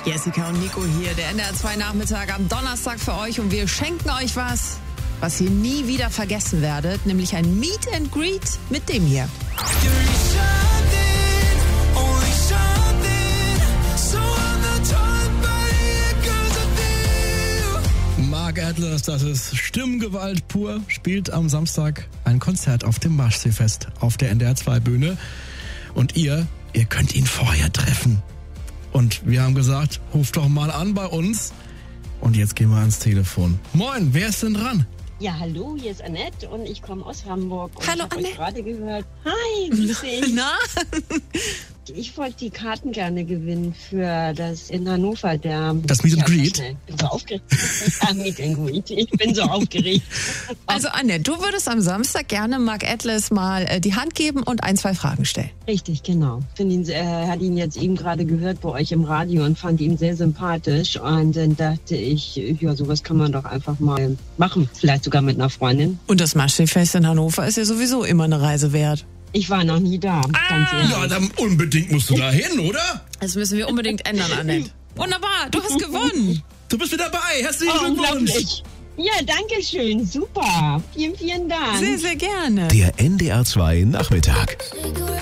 Jessica und Nico hier, der NDR 2 Nachmittag am Donnerstag für euch und wir schenken euch was ihr nie wieder vergessen werdet, nämlich ein Meet and Greet mit dem hier. Mark Atlas, das ist Stimmgewalt pur, spielt am Samstag ein Konzert auf dem Marschseefest auf der NDR 2 Bühne und ihr könnt ihn vorher treffen. Und wir haben gesagt, ruft doch mal an bei uns. Und jetzt gehen wir ans Telefon. Moin, wer ist denn dran? Ja, hallo, hier ist Annette und ich komme aus Hamburg. Und hallo, ich habe Annette. euch gerade gehört. Hi, grüß dich. Na? Ich wollte die Karten gerne gewinnen für das in Hannover. Das Meet and Greet? Ich bin so aufgeregt. Ja, Meet and Greet. Ich bin so aufgeregt. Also Annette, du würdest am Samstag gerne Mark Atlas mal die Hand geben und 1, 2 Fragen stellen. Richtig, genau. Hat ihn jetzt eben gerade gehört bei euch im Radio und fand ihn sehr sympathisch. Und dann dachte ich, ja, sowas kann man doch einfach mal machen. Vielleicht sogar mit einer Freundin. Und das Marschseefest in Hannover ist ja sowieso immer eine Reise wert. Ich war noch nie da, ganz ehrlich. Ja, dann unbedingt musst du da hin, oder? Das müssen wir unbedingt ändern, Annette. Wunderbar, du hast gewonnen. Du bist mit dabei, herzlichen Glückwunsch. Unglaublich. Ja, danke schön, super. Vielen, vielen Dank. Sehr, sehr gerne. Der NDR 2 Nachmittag.